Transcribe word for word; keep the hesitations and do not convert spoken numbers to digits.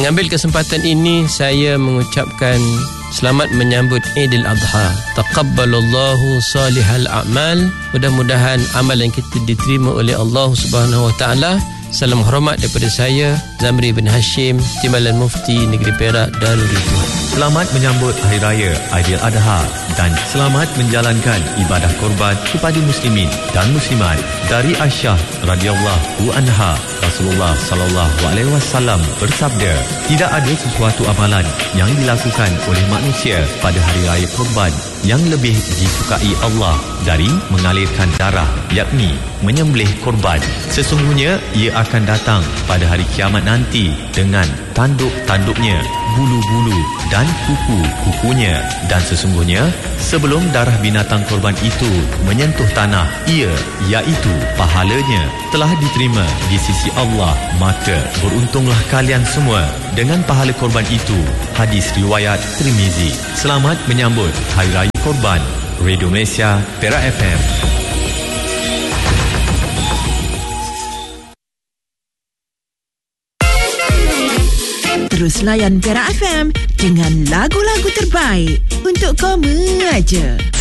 Mengambil kesempatan ini, saya mengucapkan selamat menyambut Aidil Adha. Taqabbalallahu salihal a'mal. Mudah-mudahan amal yang kita diterima oleh Allah Subhanahu Wa Taala. Salam hormat daripada saya, Zamri bin Hashim, Timbalan Mufti Negeri Perak Darul Ridwan. Selamat menyambut Hari Raya Aidil Adha dan selamat menjalankan ibadah korban kepada muslimin dan muslimat. Dari Aisyah radhiyallahu anha, Rasulullah sallallahu alaihi wasallam bersabda, tidak ada sesuatu amalan yang dilakukan oleh manusia pada hari raya korban yang lebih disukai Allah dari mengalirkan darah, yakni menyembelih korban. Sesungguhnya ia akan datang pada hari kiamat nanti dengan tanduk-tanduknya, bulu-bulu dan kuku-kukunya, dan sesungguhnya sebelum darah binatang korban itu menyentuh tanah, ia iaitu pahalanya telah diterima di sisi Allah, maka beruntunglah kalian semua dengan pahala korban itu. Hadis riwayat Tirmizi. Selamat menyambut Hari Raya Korban. Radio Malaysia, Perak F M. Terus layan Perak F M dengan lagu-lagu terbaik untuk kamu aja.